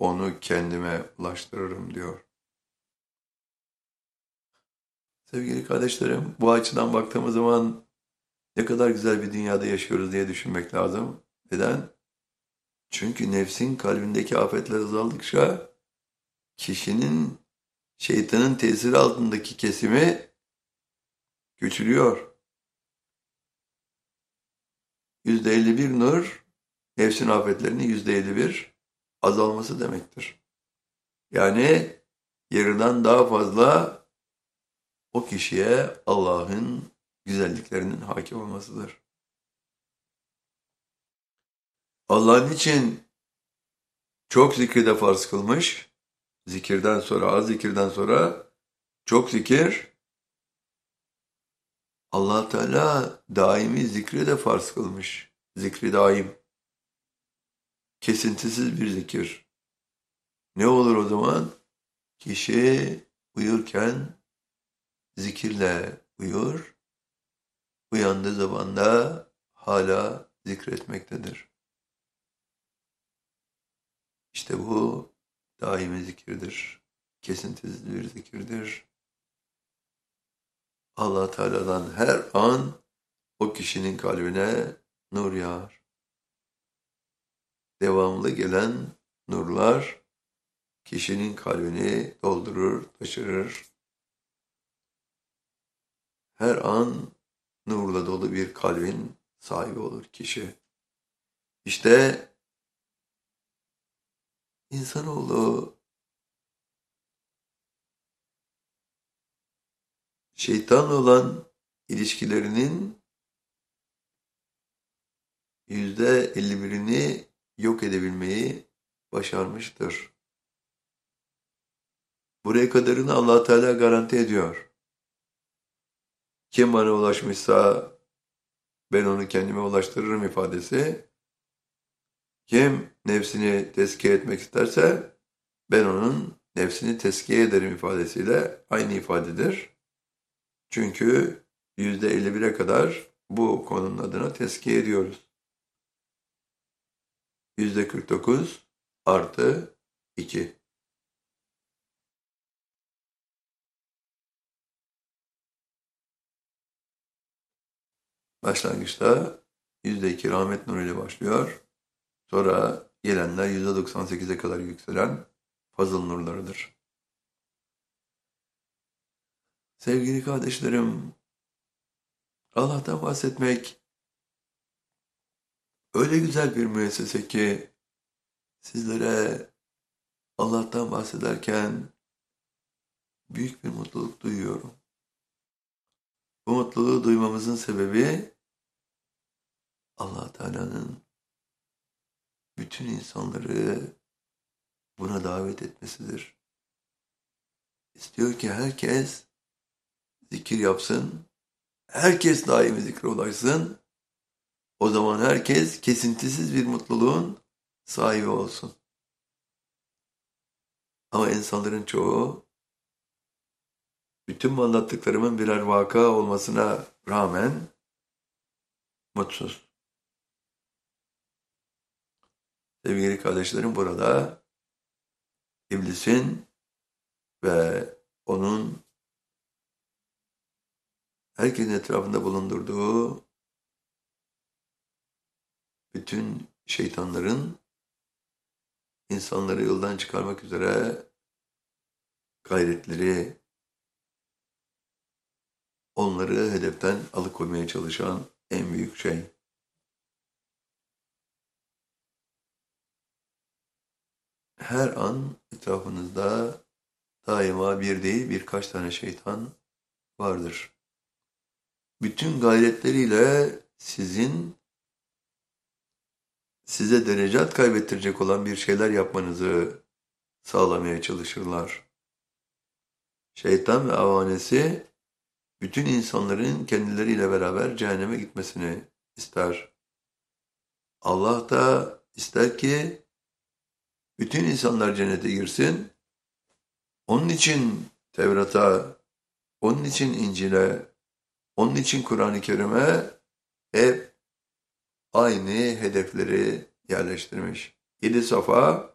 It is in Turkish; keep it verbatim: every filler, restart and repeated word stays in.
onu kendime ulaştırırım diyor. Sevgili kardeşlerim, bu açıdan baktığımız zaman ne kadar güzel bir dünyada yaşıyoruz diye düşünmek lazım. Neden? Çünkü nefsin kalbindeki afetler azaldıkça kişinin şeytanın tesiri altındaki kesimi küçülüyor. yüzde elli bir nur, nefsin afetlerinin yüzde elli bir azalması demektir. Yani yarıdan daha fazla o kişiye Allah'ın güzelliklerinin hakim olmasıdır. Allah'ın için çok zikri de farz kılmış, zikirden sonra, az zikirden sonra çok zikir, Allah Teala daimi zikri de farz kılmış. Zikri daim. Kesintisiz bir zikir. Ne olur o zaman? Kişi uyurken zikirle uyur, uyandığı zaman da hala zikretmektedir. İşte bu daimi zikirdir. Kesintisiz bir zikirdir. Allah Teala'dan her an o kişinin kalbine nur yağar. Devamlı gelen nurlar kişinin kalbini doldurur, taşırır. Her an nurla dolu bir kalbin sahibi olur kişi. İşte insanoğlu şeytanla olan ilişkilerinin yüzde elli birini yok edebilmeyi başarmıştır. Buraya kadarını Allah Teala garanti ediyor. Kim bana ulaşmışsa ben onu kendime ulaştırırım ifadesi. Kim nefsini tezkiye etmek isterse ben onun nefsini tezkiye ederim ifadesiyle aynı ifadedir. Çünkü yüzde elli bire kadar bu konunun adına tezkiye ediyoruz. yüzde kırk dokuz artı iki. Başlangıçta yüzde iki rahmet nuruyla başlıyor. Sonra gelenler yüzde doksan sekize kadar yükselen fazıl nurlarıdır. Sevgili kardeşlerim, Allah'tan bahsetmek öyle güzel bir müessese ki sizlere Allah'tan bahsederken büyük bir mutluluk duyuyorum. Bu mutluluğu duymamızın sebebi Allah Teala'nın bütün insanları buna davet etmesidir. İstiyor ki herkes zikir yapsın, herkes daimi zikre ulaşsın, o zaman herkes kesintisiz bir mutluluğun sahibi olsun. Ama insanların çoğu, bütün bu anlattıklarımın birer vaka olmasına rağmen mutsuz. Sevgili kardeşlerim, burada iblisin ve onun herkesin etrafında bulundurduğu bütün şeytanların insanları yoldan çıkarmak üzere gayretleri, onları hedeften alıkoymaya çalışan en büyük şey. Her an etrafınızda daima bir değil birkaç tane şeytan vardır. Bütün gayretleriyle sizin size derecat kaybettirecek olan bir şeyler yapmanızı sağlamaya çalışırlar. Şeytan ve avanesi bütün insanların kendileriyle beraber cehenneme gitmesini ister. Allah da ister ki bütün insanlar cennete girsin. Onun için Tevrat'a, onun için İncil'e, onun için Kur'an-ı Kerim'e hep aynı hedefleri yerleştirmiş. Yedi safa